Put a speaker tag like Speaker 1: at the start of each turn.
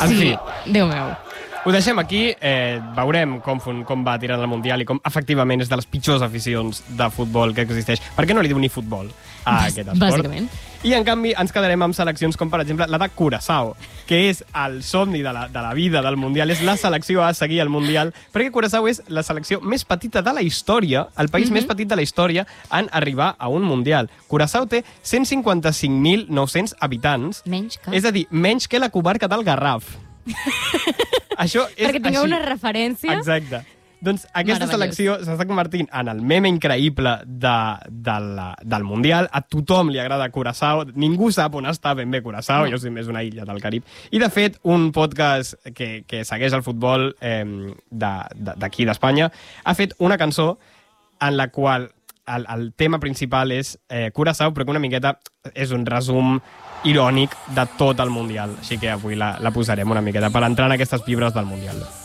Speaker 1: En fi.
Speaker 2: Déu meu.
Speaker 1: Ho deixem aquí, veurem com va tirant el Mundial i com efectivament és de les pitjors aficions de futbol que existeix. Per què no li diu ni futbol a aquest esport?
Speaker 2: Bàsicament.
Speaker 1: I en canvi ens quedarem amb seleccions com per exemple la de Curaçao, que és el somni de la vida del Mundial, és la selecció a seguir al Mundial, perquè Curaçao és la selecció més petita de la història, el país més petit de la història en arribar a un Mundial. Curaçao té 155.900 habitants, és a dir, menys que la comarca del Garraf. Això és
Speaker 2: perquè tingueu
Speaker 1: així.
Speaker 2: una referència.
Speaker 1: Exacte. Doncs aquesta selecció s'està convertint en el meme increïble del Mundial. A tothom li agrada Curaçao. Ningú sap on està ben bé Curaçao. Jo sé, és una illa del Carib. I, de fet, un podcast que segueix el futbol d'aquí, d'Espanya, ha fet una cançó en la qual el tema principal és Curaçao, però que una miqueta és un resum irònic de tot el Mundial. Així que avui la posarem una miqueta per entrar en aquestes fibres del Mundial.